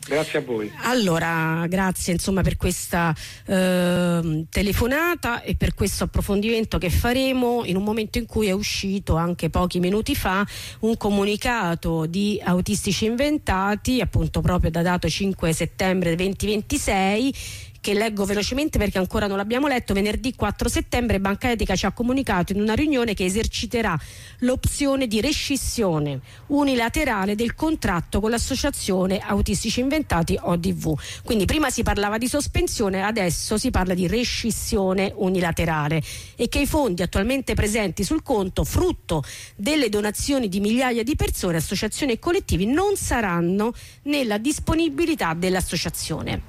Grazie a voi. Allora, grazie insomma per questa telefonata e per questo approfondimento che faremo in un momento in cui è uscito anche pochi minuti fa un comunicato di Autistici Inventati, appunto proprio datato 5 settembre 2026, che leggo velocemente perché ancora non l'abbiamo letto. Venerdì 4 settembre Banca Etica ci ha comunicato in una riunione che eserciterà l'opzione di rescissione unilaterale del contratto con l'associazione Autistici Inventati ODV. Quindi prima si parlava di sospensione, adesso si parla di rescissione unilaterale, e che i fondi attualmente presenti sul conto, frutto delle donazioni di migliaia di persone, associazioni e collettivi, non saranno nella disponibilità dell'associazione.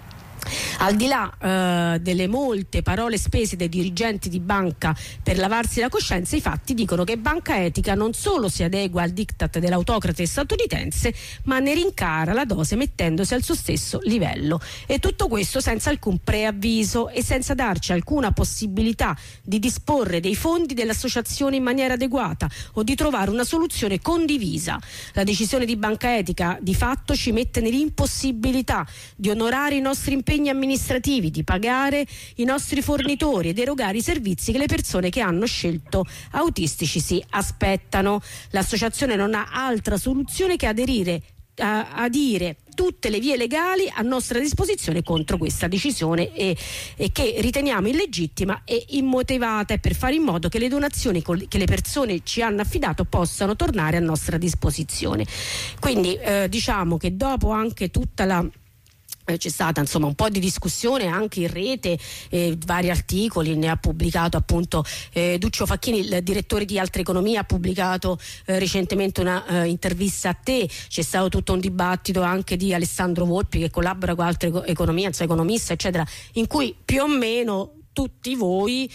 Al di là delle molte parole spese dai dirigenti di banca per lavarsi la coscienza, i fatti dicono che Banca Etica non solo si adegua al diktat dell'autocrate statunitense, ma ne rincara la dose mettendosi al suo stesso livello. E tutto questo senza alcun preavviso e senza darci alcuna possibilità di disporre dei fondi dell'associazione in maniera adeguata o di trovare una soluzione condivisa. La decisione di Banca Etica di fatto ci mette nell'impossibilità di onorare i nostri impegni amministrativi, di pagare i nostri fornitori ed erogare i servizi che le persone che hanno scelto Autistici si aspettano. L'associazione non ha altra soluzione che aderire adire tutte le vie legali a nostra disposizione contro questa decisione e che riteniamo illegittima e immotivata, e per fare in modo che le donazioni che le persone ci hanno affidato possano tornare a nostra disposizione. Quindi diciamo che dopo anche tutta la c'è stata insomma un po' di discussione anche in rete, vari articoli ne ha pubblicato appunto Duccio Facchini, il direttore di Altra Economia, ha pubblicato recentemente una intervista a te. C'è stato tutto un dibattito anche di Alessandro Volpi, che collabora con Altra Economia, insomma, economista eccetera, in cui più o meno tutti voi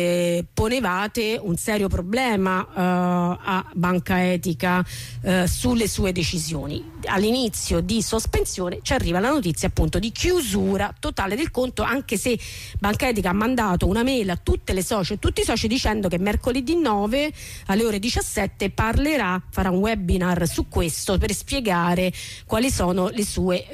ponevate un serio problema a Banca Etica sulle sue decisioni. All'inizio di sospensione ci arriva la notizia appunto di chiusura totale del conto, anche se Banca Etica ha mandato una mail a tutte le socie e tutti i soci dicendo che mercoledì 9 alle ore 17 farà un webinar su questo per spiegare quali sono le sue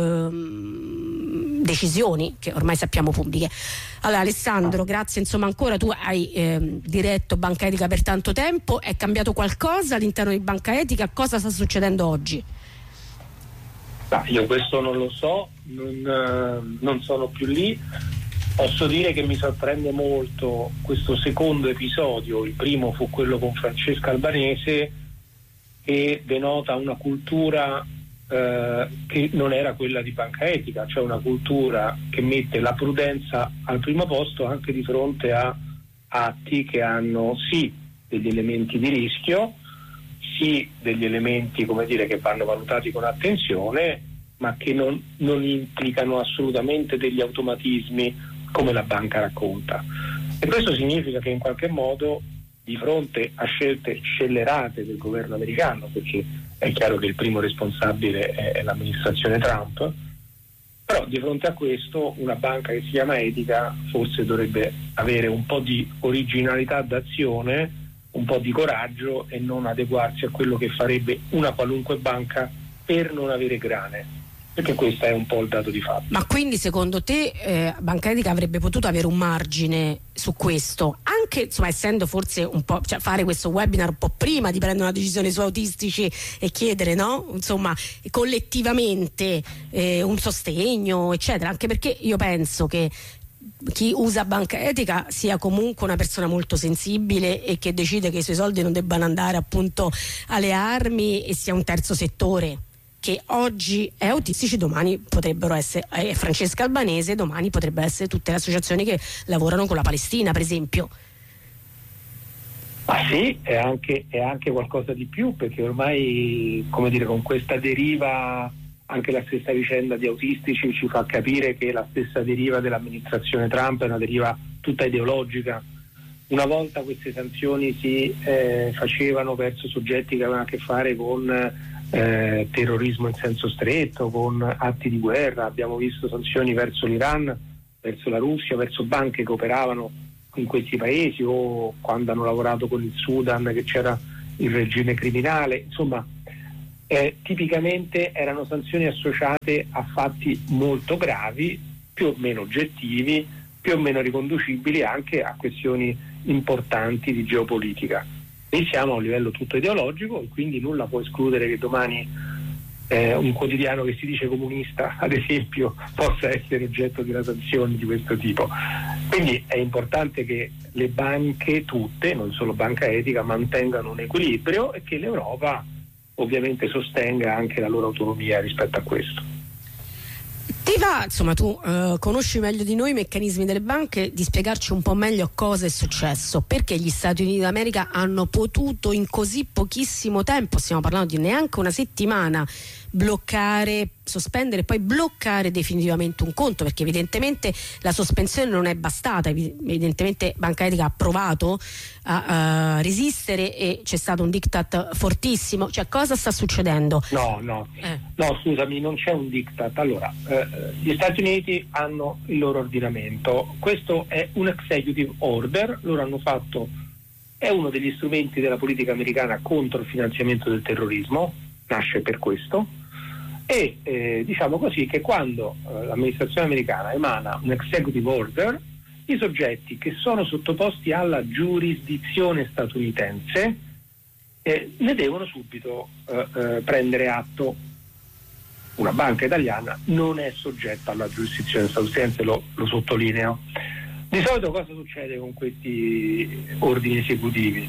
decisioni, che ormai sappiamo pubbliche. Allora Alessandro, grazie insomma ancora, tu hai diretto Banca Etica per tanto tempo, è cambiato qualcosa all'interno di Banca Etica? Cosa sta succedendo oggi? Io questo non lo so, non sono più lì. Posso dire che mi sorprende molto questo secondo episodio. Il primo fu quello con Francesca Albanese, che denota una cultura che non era quella di Banca Etica, cioè una cultura che mette la prudenza al primo posto anche di fronte a atti che hanno sì degli elementi di rischio, sì degli elementi, come dire, che vanno valutati con attenzione, ma che non implicano assolutamente degli automatismi come la banca racconta. E questo significa che in qualche modo, di fronte a scelte scellerate del governo americano, perché è chiaro che il primo responsabile è l'amministrazione Trump, però di fronte a questo una banca che si chiama Etica forse dovrebbe avere un po' di originalità d'azione, un po' di coraggio e non adeguarsi a quello che farebbe una qualunque banca per non avere grane, perché questo è un po' il dato di fatto. Ma quindi secondo te Banca Etica avrebbe potuto avere un margine su questo, anche insomma essendo forse un po', cioè fare questo webinar un po' prima di prendere una decisione su Autistici e chiedere, no, insomma collettivamente un sostegno eccetera, anche perché io penso che chi usa Banca Etica sia comunque una persona molto sensibile e che decide che i suoi soldi non debbano andare appunto alle armi, e sia un terzo settore che oggi è Autistici, domani potrebbero essere Francesca Albanese, domani potrebbero essere tutte le associazioni che lavorano con la Palestina, per esempio. Ma sì, è anche qualcosa di più, perché ormai, come dire, con questa deriva, anche la stessa vicenda di Autistici ci fa capire che la stessa deriva dell'amministrazione Trump è una deriva tutta ideologica. Una volta queste sanzioni si facevano verso soggetti che avevano a che fare con terrorismo in senso stretto, con atti di guerra. Abbiamo visto sanzioni verso l'Iran, verso la Russia, verso banche che operavano in questi paesi, o quando hanno lavorato con il Sudan che c'era il regime criminale. Insomma, tipicamente erano sanzioni associate a fatti molto gravi, più o meno oggettivi, più o meno riconducibili anche a questioni importanti di geopolitica. E siamo a un livello tutto ideologico, e quindi nulla può escludere che domani un quotidiano che si dice comunista, ad esempio, possa essere oggetto di una sanzione di questo tipo. Quindi è importante che le banche tutte, non solo Banca Etica, mantengano un equilibrio e che l'Europa ovviamente sostenga anche la loro autonomia rispetto a questo. Ti va, insomma, tu conosci meglio di noi i meccanismi delle banche, di spiegarci un po' meglio cosa è successo, perché gli Stati Uniti d'America hanno potuto in così pochissimo tempo, stiamo parlando di neanche una settimana, sospendere e poi bloccare definitivamente un conto, perché evidentemente la sospensione non è bastata, evidentemente Banca Etica ha provato a resistere e c'è stato un diktat fortissimo. Cioè, cosa sta succedendo? No, scusami, non c'è un diktat. Allora, gli Stati Uniti hanno il loro ordinamento, questo è un executive order, loro hanno fatto, è uno degli strumenti della politica americana contro il finanziamento del terrorismo, nasce per questo. E diciamo così che quando l'amministrazione americana emana un executive order, i soggetti che sono sottoposti alla giurisdizione statunitense ne devono subito prendere atto. Una banca italiana non è soggetta alla giurisdizione statunitense, lo sottolineo. Di solito cosa succede con questi ordini esecutivi?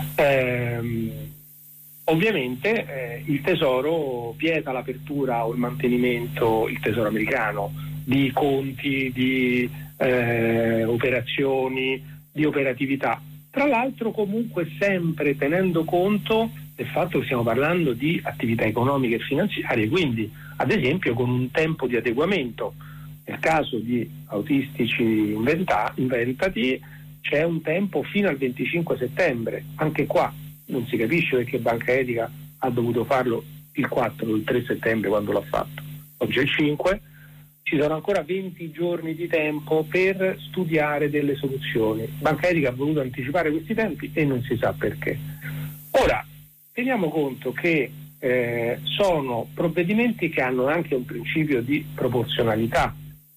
Ovviamente il Tesoro vieta l'apertura o il mantenimento, il Tesoro americano, di conti, di operazioni, di operatività. Tra l'altro comunque sempre tenendo conto del fatto che stiamo parlando di attività economiche e finanziarie, quindi ad esempio con un tempo di adeguamento. Nel caso di autistici inventati c'è un tempo fino al 25 settembre, anche qua non si capisce perché Banca Etica ha dovuto farlo il 4 o il 3 settembre quando l'ha fatto. Oggi è il 5, ci sono ancora 20 giorni di tempo per studiare delle soluzioni. Banca Etica ha voluto anticipare questi tempi e non si sa perché. Ora, teniamo conto che sono provvedimenti che hanno anche un principio di proporzionalità.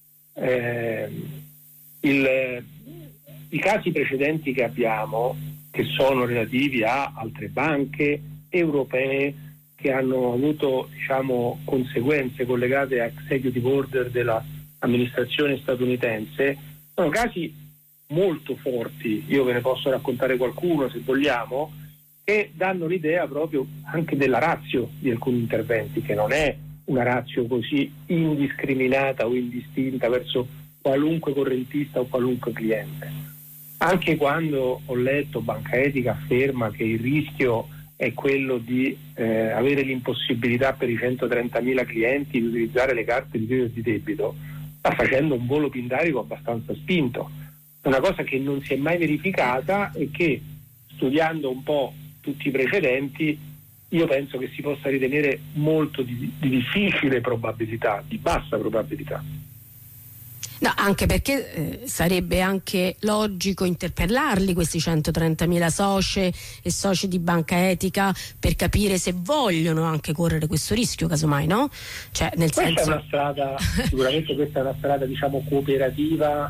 I casi precedenti che abbiamo, che sono relativi a altre banche europee che hanno avuto, diciamo, conseguenze collegate a executive order dell'amministrazione statunitense, sono casi molto forti. Io ve ne posso raccontare qualcuno se vogliamo, che danno l'idea proprio anche della ratio di alcuni interventi, che non è una ratio così indiscriminata o indistinta verso qualunque correntista o qualunque cliente. Anche quando ho letto Banca Etica afferma che il rischio è quello di avere l'impossibilità per i 130.000 clienti di utilizzare le carte di credito e di debito, sta facendo un volo pindarico abbastanza spinto. È una cosa che non si è mai verificata e che, studiando un po' tutti i precedenti, io penso che si possa ritenere molto di difficile probabilità, di bassa probabilità. No, anche perché sarebbe anche logico interpellarli questi 130.000 soci e soci di Banca Etica per capire se vogliono anche correre questo rischio, casomai, no? Cioè, nel senso... È una strada, sicuramente questa è una strada, diciamo, cooperativa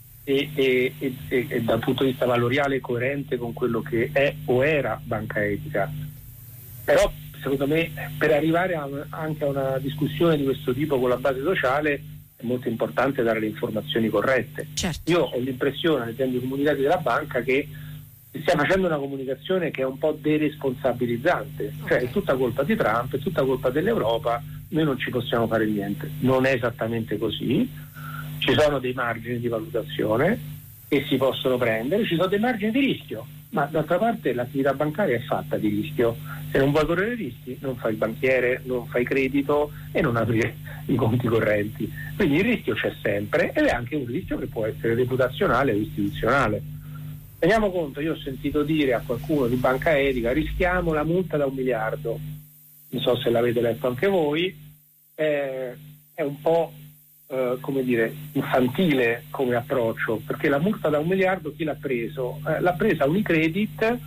e dal punto di vista valoriale coerente con quello che è o era Banca Etica. Però secondo me per arrivare anche a una discussione di questo tipo con la base sociale è molto importante dare le informazioni corrette. Certo. Io ho l'impressione, leggendo i comunicati della banca, che si stia facendo una comunicazione che è un po' deresponsabilizzante, cioè è tutta colpa di Trump, è tutta colpa dell'Europa, noi non ci possiamo fare niente. Non è esattamente così, ci sono dei margini di valutazione che si possono prendere, ci sono dei margini di rischio, ma d'altra parte l'attività bancaria è fatta di rischio. Se non vuoi correre rischi, non fai il banchiere, non fai credito e non apri i conti correnti. Quindi il rischio c'è sempre ed è anche un rischio che può essere reputazionale o istituzionale. Teniamo conto, io ho sentito dire a qualcuno di Banca Etica: rischiamo la multa da $1 miliardo. Non so se l'avete letto anche voi, è un po' come dire, infantile come approccio, perché la multa da $1 miliardo chi l'ha preso? L'ha presa Unicredit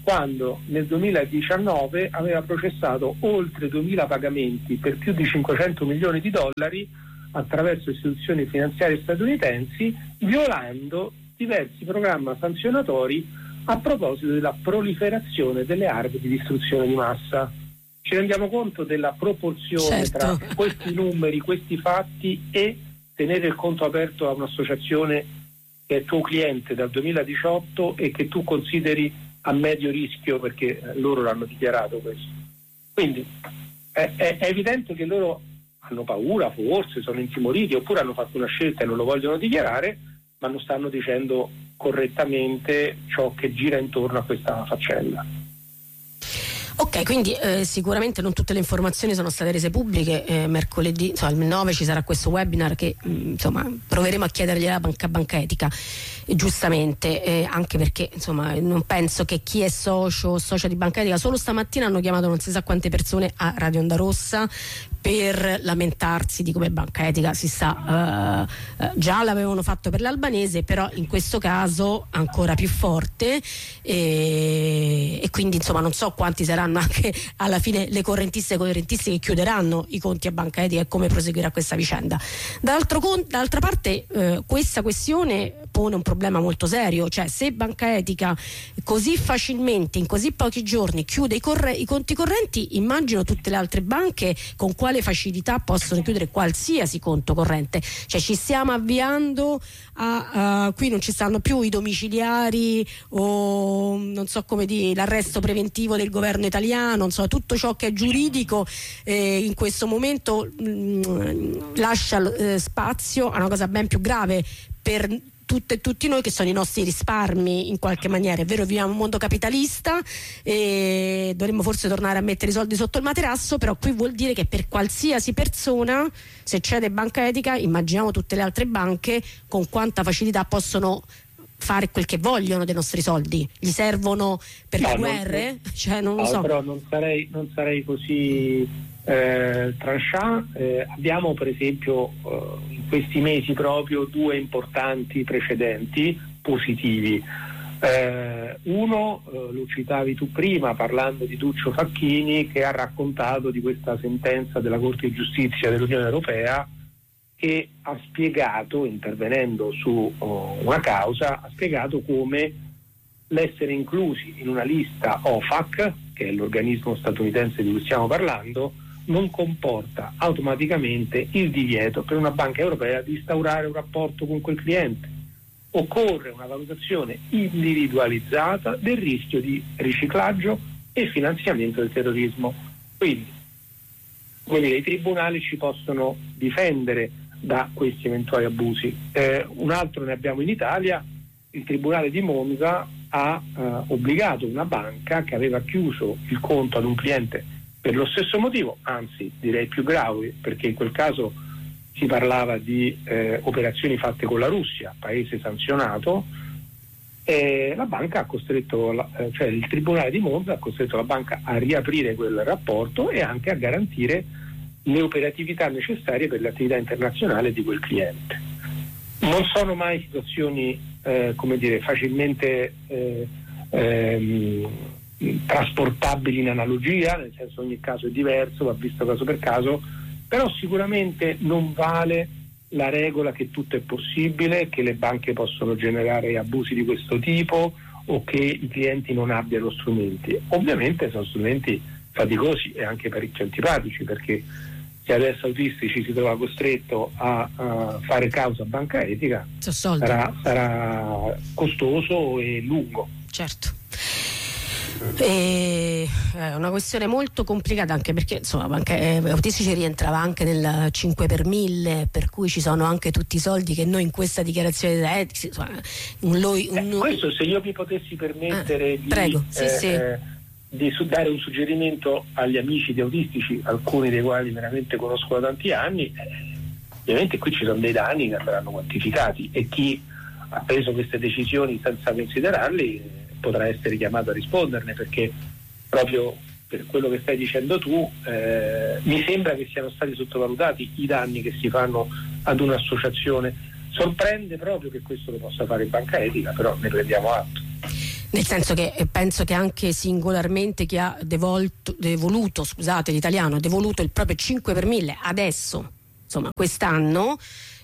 quando nel 2019 aveva processato oltre 2.000 pagamenti per più di 500 milioni di dollari attraverso istituzioni finanziarie statunitensi, violando diversi programmi sanzionatori a proposito della proliferazione delle armi di distruzione di massa. Ci rendiamo conto della proporzione tra questi numeri, questi fatti, e tenere il conto aperto a un'associazione che è tuo cliente dal 2018 e che tu consideri a medio rischio, perché loro l'hanno dichiarato questo. Quindi è evidente che loro hanno paura, forse sono intimoriti, oppure hanno fatto una scelta e non lo vogliono dichiarare, ma non stanno dicendo correttamente ciò che gira intorno a questa faccenda. Ok, quindi sicuramente non tutte le informazioni sono state rese pubbliche. Mercoledì, il 9 ci sarà questo webinar che proveremo a chiedergli alla Banca Etica, giustamente, anche perché non penso che chi è socia di Banca Etica, solo stamattina hanno chiamato non si sa quante persone a Radio Onda Rossa per lamentarsi di come Banca Etica si sa, già l'avevano fatto per l'Albanese, però in questo caso ancora più forte, e quindi non so quanti saranno anche alla fine le correntiste e correntisti che chiuderanno i conti a Banca Etica e come proseguirà questa vicenda. D'altra parte questa questione pone un problema molto serio, cioè se Banca Etica così facilmente in così pochi giorni chiude i conti correnti, immagino tutte le altre banche con quale facilità possono chiudere qualsiasi conto corrente. Cioè ci stiamo avviando a qui non ci stanno più i domiciliari o non so come dire, l'arresto preventivo del governo italiano, tutto ciò che è giuridico in questo momento lascia spazio a una cosa ben più grave per tutte e tutti noi, che sono i nostri risparmi in qualche maniera. È vero, viviamo un mondo capitalista e dovremmo forse tornare a mettere i soldi sotto il materasso, però qui vuol dire che per qualsiasi persona, se cede Banca Etica, immaginiamo tutte le altre banche con quanta facilità possono fare quel che vogliono dei nostri soldi. Gli servono per le guerre? Non lo so. Però non sarei così tranchant. Abbiamo per esempio in questi mesi proprio due importanti precedenti positivi. Uno lo citavi tu prima parlando di Duccio Facchini, che ha raccontato di questa sentenza della Corte di Giustizia dell'Unione Europea, che ha spiegato, intervenendo su una causa, ha spiegato come l'essere inclusi in una lista OFAC, che è l'organismo statunitense di cui stiamo parlando, non comporta automaticamente il divieto per una banca europea di instaurare un rapporto con quel cliente. Occorre una valutazione individualizzata del rischio di riciclaggio e finanziamento del terrorismo. Quindi, i tribunali ci possono difendere da questi eventuali abusi. Un altro ne abbiamo in Italia. Il Tribunale di Monza ha obbligato una banca che aveva chiuso il conto ad un cliente per lo stesso motivo, anzi direi più grave, perché in quel caso si parlava di operazioni fatte con la Russia, paese sanzionato. La banca ha costretto, il Tribunale di Monza ha costretto la banca a riaprire quel rapporto e anche a garantire le operatività necessarie per l'attività internazionale di quel cliente. Non sono mai situazioni facilmente trasportabili in analogia, nel senso ogni caso è diverso, va visto caso per caso, però sicuramente non vale la regola che tutto è possibile, che le banche possono generare abusi di questo tipo o che i clienti non abbiano strumenti. Ovviamente sono strumenti faticosi e anche parecchio antipatici, perché se adesso Autistici si trova costretto a fare causa a Banca Etica sarà costoso e lungo. Certo. È una questione molto complicata, anche perché Banca Autistici rientrava anche nel 5 per 1000, per cui ci sono anche tutti i soldi che noi in questa dichiarazione questo, se io mi potessi permettere di dare un suggerimento agli amici di Autistici, alcuni dei quali veramente conosco da tanti anni, ovviamente qui ci sono dei danni che andranno quantificati e chi ha preso queste decisioni senza considerarli potrà essere chiamato a risponderne, perché proprio per quello che stai dicendo tu mi sembra che siano stati sottovalutati i danni che si fanno ad un'associazione. Sorprende proprio che questo lo possa fare Banca Etica, però ne prendiamo atto. Nel senso che penso che anche singolarmente chi ha devoluto l'italiano ha devoluto il proprio 5 per 1000 adesso, insomma quest'anno,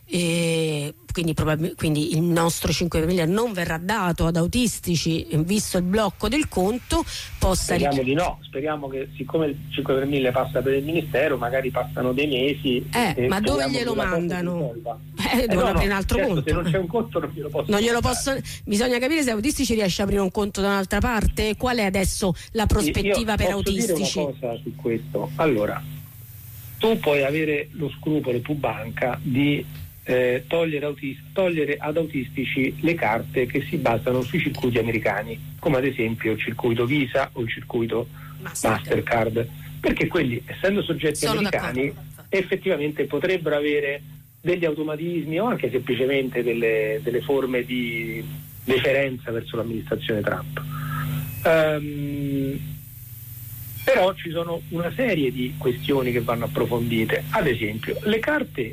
quindi il nostro 5 per 1000 non verrà dato ad autistici, visto il blocco del conto, speriamo di no, speriamo che siccome il 5 per 1000 passa per il ministero magari passano dei mesi, ma dove glielo mandano? Devono aprire un altro conto. Se non c'è un conto non glielo possono bisogna capire se autistici riesce a aprire un conto da un'altra parte. Qual è adesso la prospettiva per autistici? Posso dire una cosa su questo? Allora, tu puoi avere lo scrupolo, tu banca, di togliere ad autistici le carte che si basano sui circuiti americani, come ad esempio il circuito Visa o il circuito Mastercard, perché quelli, essendo soggetti americani, effettivamente potrebbero avere degli automatismi o anche semplicemente delle forme di deferenza verso l'amministrazione Trump. Però ci sono una serie di questioni che vanno approfondite. Ad esempio, le carte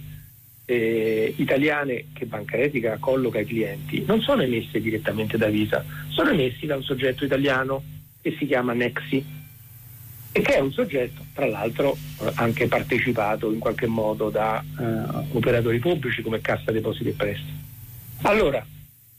italiane che Banca Etica colloca ai clienti non sono emesse direttamente da Visa, sono emessi da un soggetto italiano che si chiama Nexi e che è un soggetto tra l'altro anche partecipato in qualche modo da operatori pubblici come Cassa Depositi e Prestiti. Allora,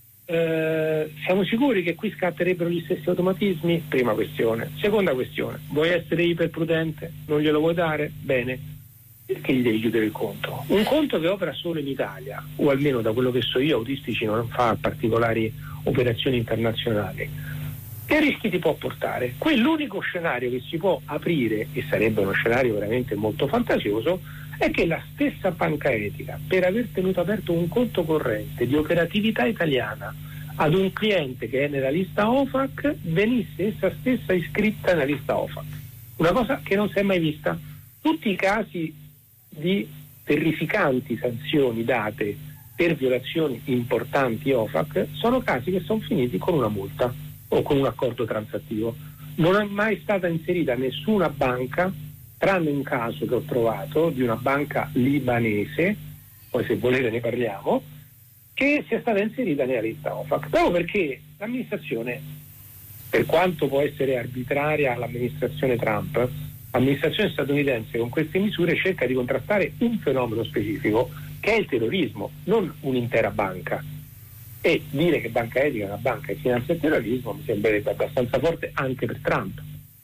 siamo sicuri che qui scatterebbero gli stessi automatismi? Prima questione. Seconda questione, vuoi essere iperprudente? Non glielo vuoi dare? Bene. Perché gli devi chiudere il conto? Un conto che opera solo in Italia, o almeno da quello che so io, autistici non fa particolari operazioni internazionali. Che rischi ti può portare? Qui l'unico scenario che si può aprire, e sarebbe uno scenario veramente molto fantasioso, è che la stessa Banca Etica, per aver tenuto aperto un conto corrente di operatività italiana ad un cliente che è nella lista OFAC, venisse essa stessa iscritta nella lista OFAC. Una cosa che non si è mai vista. Tutti i casi di terrificanti sanzioni date per violazioni importanti OFAC sono casi che sono finiti con una multa o con un accordo transattivo. Non è mai stata inserita nessuna banca, tranne un caso che ho trovato di una banca libanese, poi se volete ne parliamo, che sia stata inserita nella lista OFAC, proprio perché l'amministrazione, per quanto può essere arbitraria l'amministrazione Trump, l'amministrazione statunitense con queste misure cerca di contrastare un fenomeno specifico che è il terrorismo, non un'intera banca. E dire che Banca Etica è una banca che finanzia il terrorismo mi sembrerebbe abbastanza forte anche per Trump.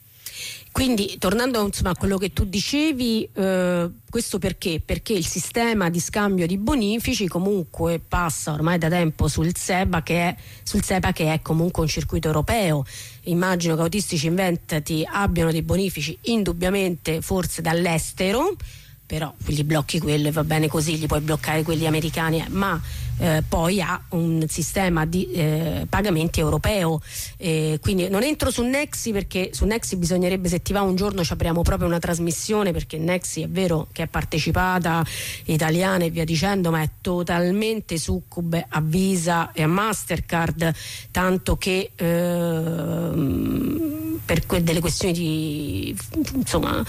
Quindi, tornando insomma a quello che tu dicevi, questo perché? Perché il sistema di scambio di bonifici comunque passa ormai da tempo sul SEPA che è comunque un circuito europeo. Immagino che Autistici Inventati abbiano dei bonifici indubbiamente forse dall'estero, però gli blocchi quello e va bene così, gli puoi bloccare quelli americani, ma poi ha un sistema di pagamenti europeo, quindi non entro su Nexi, perché su Nexi bisognerebbe, se ti va un giorno ci apriamo proprio una trasmissione, perché Nexi è vero che è partecipata italiana e via dicendo, ma è totalmente succube a Visa e a Mastercard, tanto che per delle questioni di insomma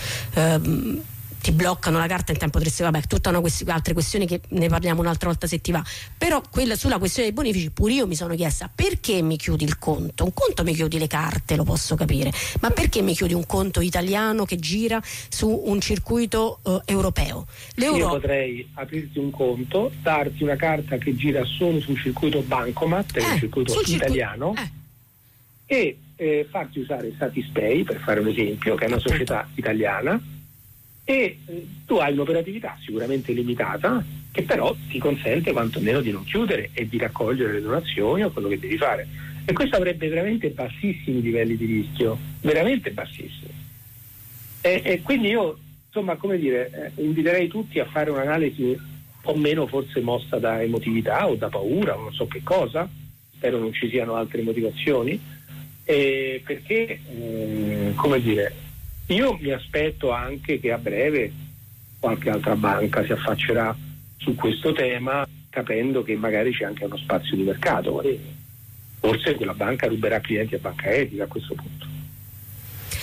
ti bloccano la carta in tempo tutta altre questioni che ne parliamo un'altra volta se ti va. Però sulla questione dei bonifici pure io mi sono chiesta: perché mi chiudi il conto? Un conto mi chiudi le carte, lo posso capire, ma perché mi chiudi un conto italiano che gira su un circuito europeo? Io potrei aprirti un conto, darti una carta che gira solo sul circuito Bancomat, che è un circuito italiano, e farti usare Satispay, per fare un esempio, che è una società italiana, e tu hai un'operatività sicuramente limitata che però ti consente quantomeno di non chiudere e di raccogliere le donazioni o quello che devi fare, e questo avrebbe veramente bassissimi livelli di rischio, veramente bassissimi, e quindi io insomma inviterei tutti a fare un'analisi un po' meno forse mossa da emotività o da paura o non so che cosa, spero non ci siano altre motivazioni, perché io mi aspetto anche che a breve qualche altra banca si affaccerà su questo tema, capendo che magari c'è anche uno spazio di mercato, e forse quella banca ruberà clienti a Banca Etica a questo punto.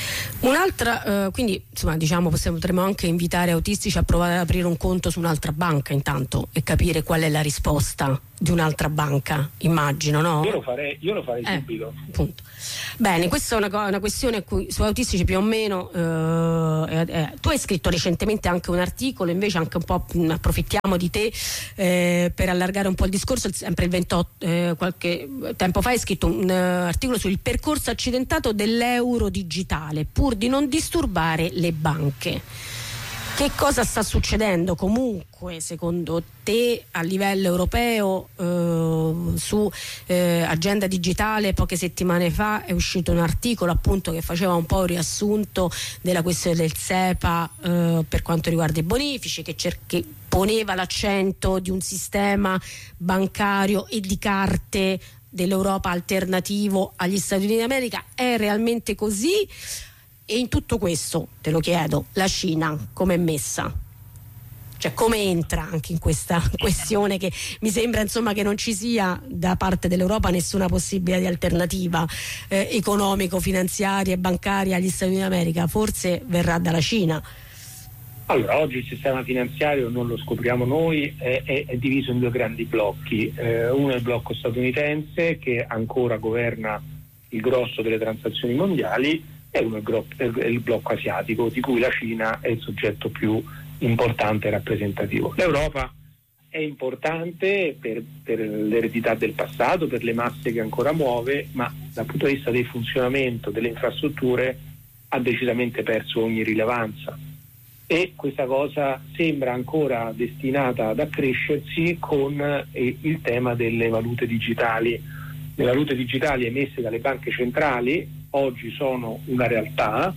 Un'altra, quindi insomma diciamo potremmo anche invitare autistici a provare ad aprire un conto su un'altra banca intanto e capire qual è la risposta di un'altra banca, immagino, no? Io lo farei subito. Appunto. Bene, questa è una questione a cui su autistici più o meno tu hai scritto recentemente anche un articolo, invece anche un po' approfittiamo di te per allargare un po' il discorso. Sempre il 28 qualche tempo fa hai scritto un articolo sul percorso accidentato dell'euro digitale pur di non disturbare le banche. Che cosa sta succedendo comunque secondo te a livello europeo su Agenda Digitale? Poche settimane fa è uscito un articolo appunto che faceva un po' un riassunto della questione del SEPA per quanto riguarda i bonifici, che poneva l'accento di un sistema bancario e di carte dell'Europa alternativo agli Stati Uniti d'America. È realmente così? E in tutto questo, te lo chiedo, la Cina come è messa? Cioè come entra anche in questa questione, che mi sembra insomma che non ci sia da parte dell'Europa nessuna possibilità di alternativa economico, finanziaria e bancaria agli Stati Uniti d'America, forse verrà dalla Cina. Allora, oggi il sistema finanziario, non lo scopriamo noi, è diviso in due grandi blocchi. Uno è il blocco statunitense, che ancora governa il grosso delle transazioni mondiali, e uno è il blocco asiatico, di cui la Cina è il soggetto più importante e rappresentativo. L'Europa è importante per l'eredità del passato, per le masse che ancora muove, ma dal punto di vista del funzionamento delle infrastrutture ha decisamente perso ogni rilevanza, e questa cosa sembra ancora destinata ad accrescersi con il tema delle valute digitali. Le valute digitali emesse dalle banche centrali oggi sono una realtà,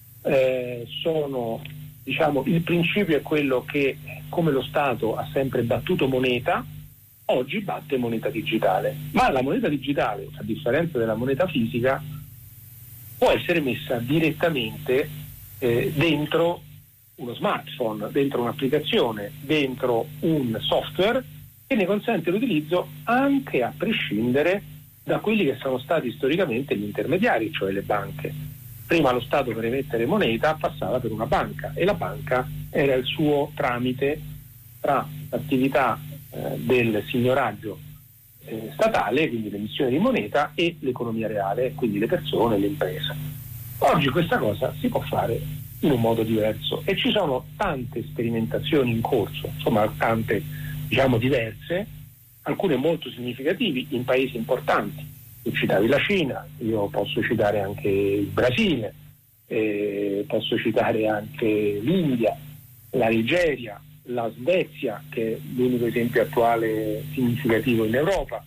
il principio è quello che, come lo Stato ha sempre battuto moneta, oggi batte moneta digitale, ma la moneta digitale, a differenza della moneta fisica, può essere messa direttamente dentro uno smartphone, dentro un'applicazione, dentro un software che ne consente l'utilizzo anche a prescindere da quelli che sono stati storicamente gli intermediari, cioè le banche. Prima lo Stato, per emettere moneta, passava per una banca, e la banca era il suo tramite tra l'attività del signoraggio statale, quindi l'emissione di moneta, e l'economia reale, quindi le persone e le imprese. Oggi questa cosa si può fare in un modo diverso, e ci sono tante sperimentazioni in corso, insomma tante diverse, alcune molto significativi in paesi importanti. Tu citavi la Cina, io posso citare anche il Brasile, posso citare anche l'India, la Nigeria, la Svezia, che è l'unico esempio attuale significativo in Europa,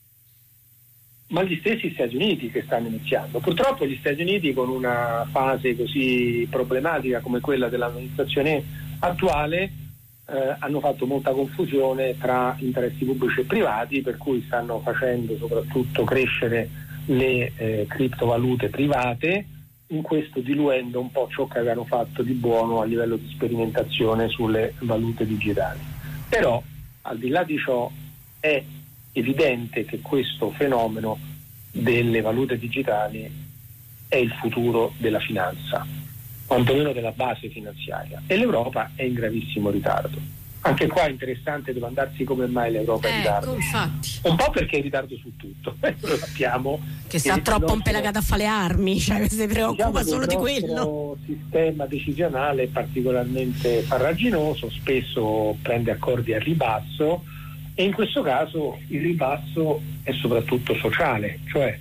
ma gli stessi Stati Uniti che stanno iniziando. Purtroppo gli Stati Uniti, con una fase così problematica come quella dell'amministrazione attuale, hanno fatto molta confusione tra interessi pubblici e privati, per cui stanno facendo soprattutto crescere le criptovalute private, in questo diluendo un po' ciò che avevano fatto di buono a livello di sperimentazione sulle valute digitali. Però al di là di ciò è evidente che questo fenomeno delle valute digitali è il futuro della finanza, quantomeno della base finanziaria, e l'Europa è in gravissimo ritardo. Anche qua è interessante domandarsi come mai l'Europa è in ritardo. Infatti. Un po' perché è in ritardo su tutto, lo sappiamo. Che sta troppo impelagata a fare le armi, cioè si preoccupa solo di quello. Il sistema decisionale è particolarmente farraginoso, spesso prende accordi al ribasso, e in questo caso il ribasso è soprattutto sociale, cioè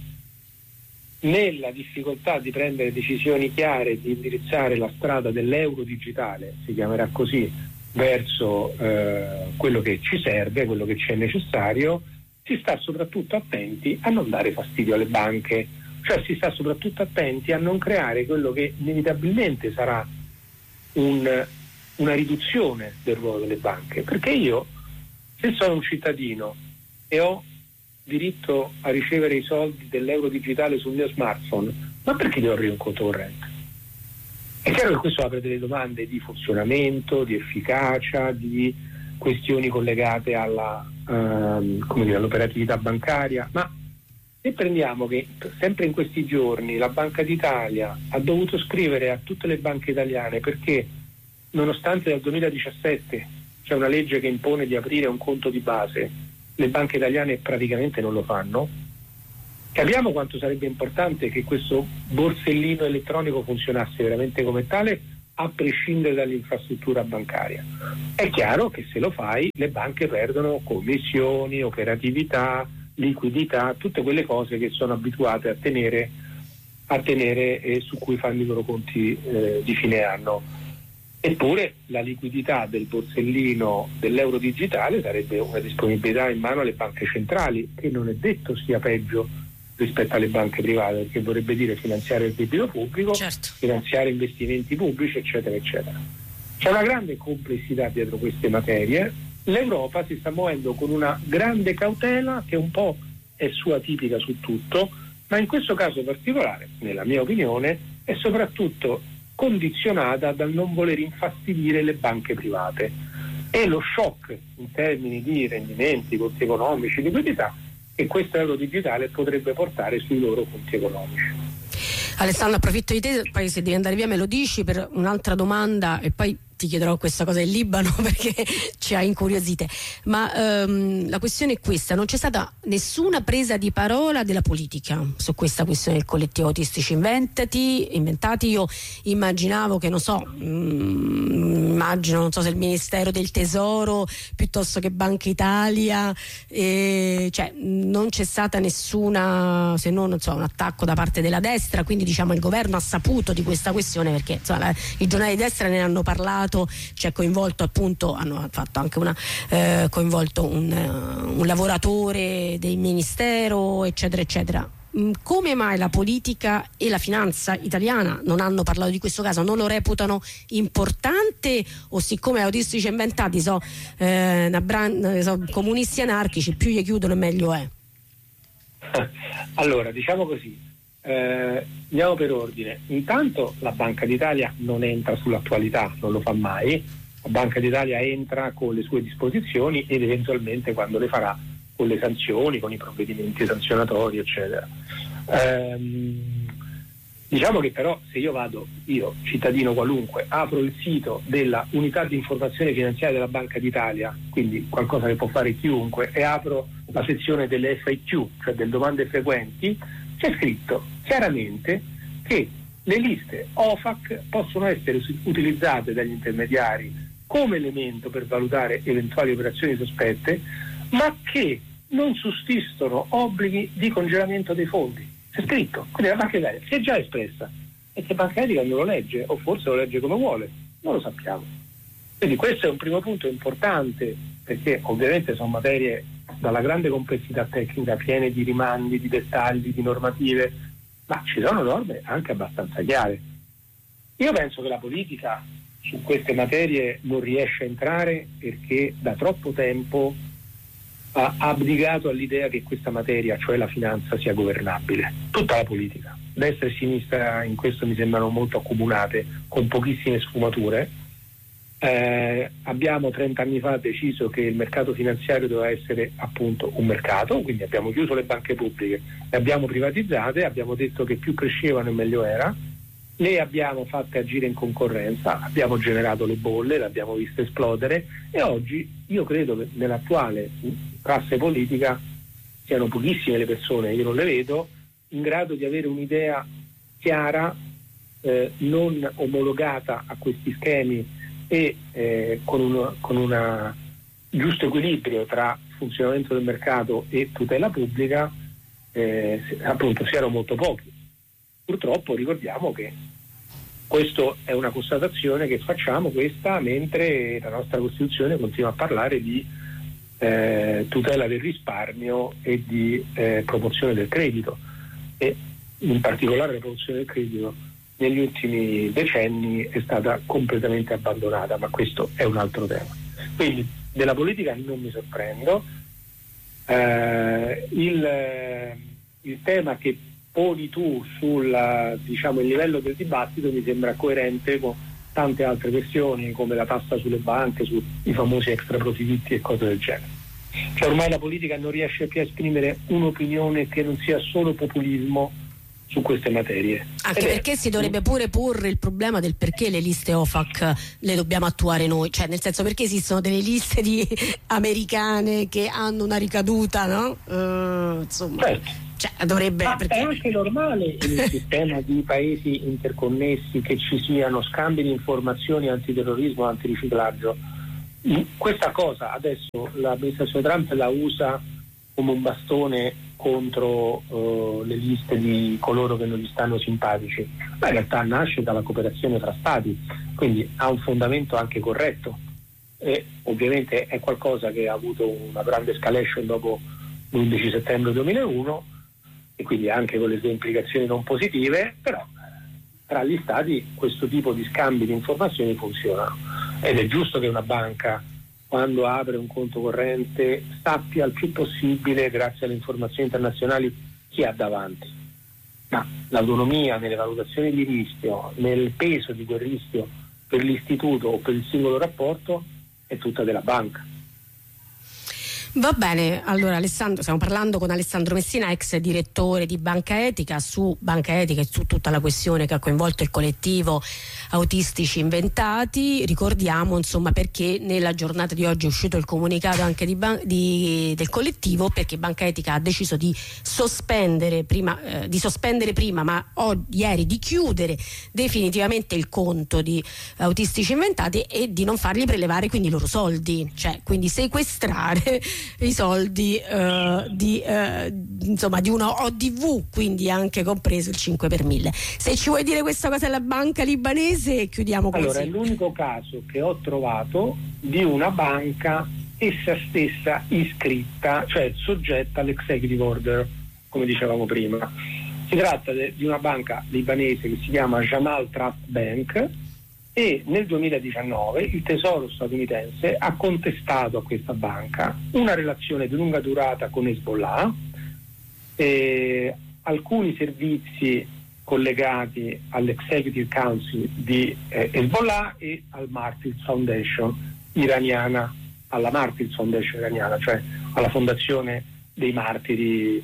nella difficoltà di prendere decisioni chiare, di indirizzare la strada dell'euro digitale, si chiamerà così, verso quello che ci serve, quello che ci è necessario, si sta soprattutto attenti a non dare fastidio alle banche, cioè si sta soprattutto attenti a non creare quello che inevitabilmente sarà una riduzione del ruolo delle banche, perché io, se sono un cittadino e ho diritto a ricevere i soldi dell'euro digitale sul mio smartphone, ma perché devo aprire un conto corrente? È chiaro che questo apre delle domande di funzionamento, di efficacia, di questioni collegate all'operatività bancaria, ma se prendiamo che sempre in questi giorni la Banca d'Italia ha dovuto scrivere a tutte le banche italiane, perché nonostante dal 2017 c'è una legge che impone di aprire un conto di base, le banche italiane praticamente non lo fanno, capiamo quanto sarebbe importante che questo borsellino elettronico funzionasse veramente come tale, a prescindere dall'infrastruttura bancaria. È chiaro che se lo fai le banche perdono commissioni, operatività, liquidità, tutte quelle cose che sono abituate a tenere e su cui fanno i loro conti di fine anno. Eppure la liquidità del borsellino dell'euro digitale sarebbe una disponibilità in mano alle banche centrali, che non è detto sia peggio rispetto alle banche private, perché vorrebbe dire finanziare il debito pubblico, certo, finanziare investimenti pubblici, eccetera, eccetera. C'è una grande complessità dietro queste materie. L'Europa si sta muovendo con una grande cautela che un po' è sua tipica su tutto, ma in questo caso particolare, nella mia opinione, è soprattutto condizionata dal non voler infastidire le banche private. E lo shock in termini di rendimenti, conti economici, liquidità, che questo euro digitale potrebbe portare sui loro conti economici. Alessandro, approfitto di te, poi se devi andare via me lo dici per un'altra domanda e poi ti chiederò questa cosa del Libano perché ci ha incuriosite, ma la questione è questa: non c'è stata nessuna presa di parola della politica su questa questione del collettivo Autistici Inventati. Io immaginavo che, non so se il Ministero del Tesoro piuttosto che Banca Italia, cioè non c'è stata nessuna, se non un attacco da parte della destra, quindi diciamo il governo ha saputo di questa questione perché insomma, i giornali di destra ne hanno parlato, c'è coinvolto appunto, hanno fatto anche coinvolto un lavoratore del ministero, eccetera eccetera. Come mai la politica e la finanza italiana non hanno parlato di questo caso? Non lo reputano importante, o siccome Autistici Inventati sono comunisti anarchici, più gli chiudono e meglio è? Allora, diciamo così, andiamo per ordine. Intanto la Banca d'Italia non entra sull'attualità, non lo fa mai. La Banca d'Italia entra con le sue disposizioni ed eventualmente, quando le farà, con le sanzioni, con i provvedimenti sanzionatori, eccetera. Diciamo che però se io cittadino qualunque, apro il sito della Unità di Informazione Finanziaria della Banca d'Italia, quindi qualcosa che può fare chiunque, e apro la sezione delle FAQ, cioè delle domande frequenti, c'è scritto chiaramente che le liste OFAC possono essere utilizzate dagli intermediari come elemento per valutare eventuali operazioni sospette, ma che non sussistono obblighi di congelamento dei fondi. C'è scritto, quindi la Banca d'Italia si è già espressa, e se Banca d'Italia non lo legge, o forse lo legge come vuole, non lo sappiamo. Quindi questo è un primo punto importante, perché ovviamente sono materie dalla grande complessità tecnica, piene di rimandi, di dettagli, di normative, ma ci sono norme anche abbastanza chiare. Io penso che la politica su queste materie non riesce a entrare perché da troppo tempo ha abdicato all'idea che questa materia, cioè la finanza, sia governabile. Tutta la politica, destra e sinistra, in questo mi sembrano molto accomunate, con pochissime sfumature. Abbiamo 30 anni fa deciso che il mercato finanziario doveva essere appunto un mercato, quindi abbiamo chiuso le banche pubbliche, le abbiamo privatizzate, abbiamo detto che più crescevano e meglio era, le abbiamo fatte agire in concorrenza, abbiamo generato le bolle, le abbiamo viste esplodere, e oggi io credo che nell'attuale classe politica siano pochissime le persone, io non le vedo, in grado di avere un'idea chiara, non omologata a questi schemi e con un giusto equilibrio tra funzionamento del mercato e tutela pubblica. Appunto siano molto pochi. Purtroppo ricordiamo che questa è una constatazione che facciamo, mentre la nostra Costituzione continua a parlare di tutela del risparmio e di promozione del credito, e in particolare la promozione del credito negli ultimi decenni è stata completamente abbandonata, ma questo è un altro tema. Quindi della politica non mi sorprendo. Il tema che poni tu sul il livello del dibattito mi sembra coerente con tante altre questioni, come la tassa sulle banche, sui famosi extra profitti e cose del genere. Cioè ormai la politica non riesce più a esprimere un'opinione che non sia solo populismo su queste materie. Anche perché si dovrebbe pure porre il problema del perché le liste OFAC le dobbiamo attuare noi, cioè nel senso, perché esistono delle liste americane che hanno una ricaduta, no? Insomma, certo. Cioè, dovrebbe, È anche normale in un sistema di paesi interconnessi che ci siano scambi di informazioni, antiterrorismo, antiriciclaggio. Questa cosa adesso l'amministrazione Trump la usa come un bastone contro le liste di coloro che non gli stanno simpatici, ma in realtà nasce dalla cooperazione fra stati, quindi ha un fondamento anche corretto, e ovviamente è qualcosa che ha avuto una grande escalation dopo l'11 settembre 2001 e quindi anche con le sue implicazioni non positive, però tra gli stati questo tipo di scambi di informazioni funzionano ed è giusto che una banca, quando apre un conto corrente, sappia il più possibile, grazie alle informazioni internazionali, chi ha davanti. Ma l'autonomia nelle valutazioni di rischio, nel peso di quel rischio per l'istituto o per il singolo rapporto, è tutta della banca. Va bene, allora Alessandro, stiamo parlando con Alessandro Messina, ex direttore di Banca Etica, su Banca Etica e su tutta la questione che ha coinvolto il collettivo Autistici Inventati. Ricordiamo insomma perché nella giornata di oggi è uscito il comunicato anche del collettivo, perché Banca Etica ha deciso di sospendere prima, ma ieri di chiudere definitivamente il conto di Autistici Inventati e di non fargli prelevare quindi i loro soldi, cioè quindi sequestrare i soldi di una ODV, quindi anche compreso il 5 per 1000. Se ci vuoi dire questa cosa della banca libanese, chiudiamo così. Allora, è l'unico caso che ho trovato di una banca essa stessa iscritta, cioè soggetta all'executive order, come dicevamo prima. Si tratta di una banca libanese che si chiama Jamal Trust Bank, e nel 2019 il Tesoro statunitense ha contestato a questa banca una relazione di lunga durata con Hezbollah, alcuni servizi collegati all'Executive Council di Hezbollah e al Martyrs Foundation iraniana, cioè alla fondazione dei martiri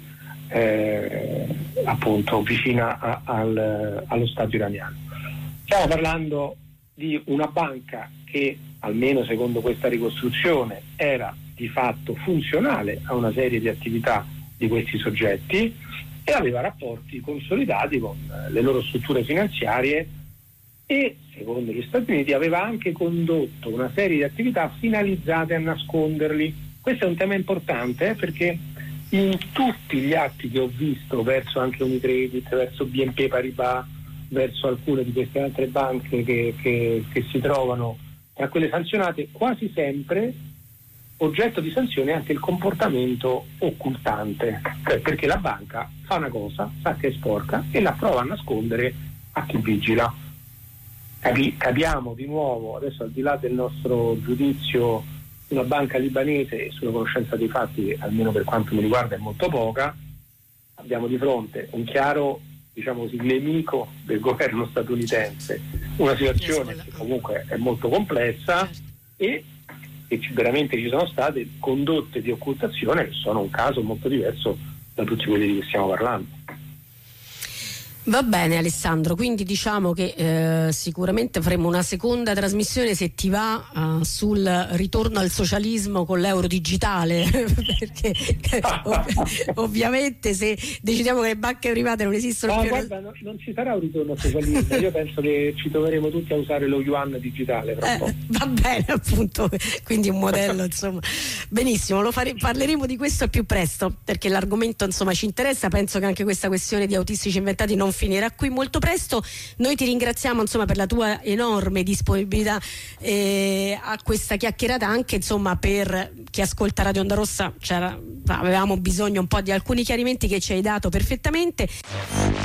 appunto vicina allo Stato iraniano. Stiamo parlando di una banca che, almeno secondo questa ricostruzione, era di fatto funzionale a una serie di attività di questi soggetti e aveva rapporti consolidati con le loro strutture finanziarie e, secondo gli Stati Uniti, aveva anche condotto una serie di attività finalizzate a nasconderli. Questo è un tema importante perché in tutti gli atti che ho visto verso anche Unicredit, verso BNP Paribas, verso alcune di queste altre banche che si trovano tra quelle sanzionate, quasi sempre oggetto di sanzione è anche il comportamento occultante, cioè perché la banca fa una cosa, sa che è sporca e la prova a nascondere a chi vigila. Capiamo di nuovo, adesso al di là del nostro giudizio sulla banca libanese e sulla conoscenza dei fatti, almeno per quanto mi riguarda è molto poca, abbiamo di fronte un chiaro, diciamo così, nemico del governo statunitense, una situazione che comunque è molto complessa e veramente ci sono state condotte di occultazione che sono un caso molto diverso da tutti quelli di cui stiamo parlando. Va bene Alessandro, quindi diciamo che sicuramente faremo una seconda trasmissione, se ti va, sul ritorno al socialismo con l'euro digitale perché ovviamente se decidiamo che le banche private non esistono più. Guarda, non ci sarà un ritorno al socialismo, io penso che ci troveremo tutti a usare lo yuan digitale fra un po'. Va bene, appunto, quindi un modello insomma. Benissimo, parleremo di questo più presto perché l'argomento insomma ci interessa. Penso che anche questa questione di autistici inventati non finirà qui molto presto. Noi ti ringraziamo insomma per la tua enorme disponibilità a questa chiacchierata, anche insomma per chi ascolta Radio Onda Rossa avevamo bisogno un po' di alcuni chiarimenti che ci hai dato perfettamente.